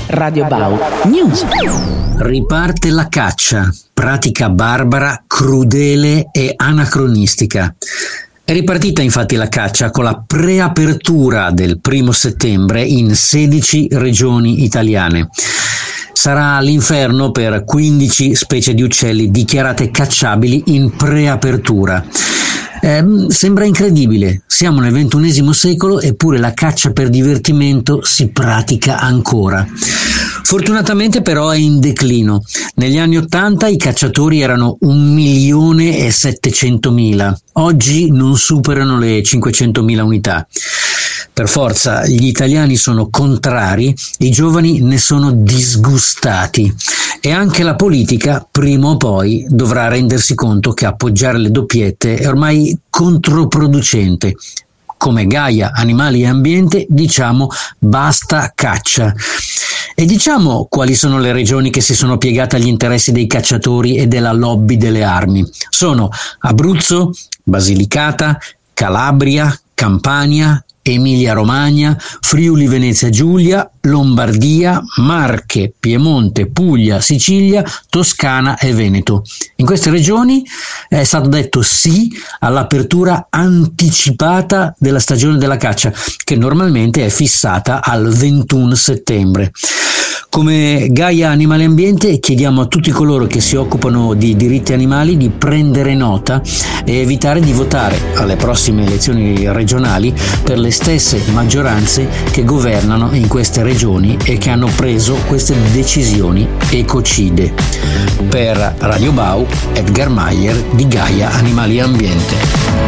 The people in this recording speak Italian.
Radio Bau News. Riparte la caccia, pratica barbara, crudele e anacronistica. È ripartita infatti la caccia con la preapertura del 1 settembre in 16 regioni italiane. Sarà l'inferno per 15 specie di uccelli dichiarate cacciabili in preapertura. Sembra incredibile, siamo nel XXI secolo eppure la caccia per divertimento si pratica ancora. Fortunatamente però è in declino. Negli anni '80 i cacciatori erano 1.700.000, oggi non superano le 500.000 unità. Per forza, gli italiani sono contrari, i giovani ne sono disgustati e anche la politica prima o poi dovrà rendersi conto che appoggiare le doppiette è ormai controproducente. Come Gaia Animali e Ambiente diciamo basta caccia. E diciamo quali sono le regioni che si sono piegate agli interessi dei cacciatori e della lobby delle armi. Sono Abruzzo, Basilicata, Calabria, Campania, Emilia-Romagna, Friuli-Venezia Giulia, Lombardia, Marche, Piemonte, Puglia, Sicilia, Toscana e Veneto. In queste regioni è stato detto sì all'apertura anticipata della stagione della caccia, che normalmente è fissata al 21 settembre. Come Gaia Animali e Ambiente chiediamo a tutti coloro che si occupano di diritti animali di prendere nota e evitare di votare alle prossime elezioni regionali per le stesse maggioranze che governano in queste regioni e che hanno preso queste decisioni ecocide. Per Radio Bau, Edgar Meyer di Gaia Animali e Ambiente.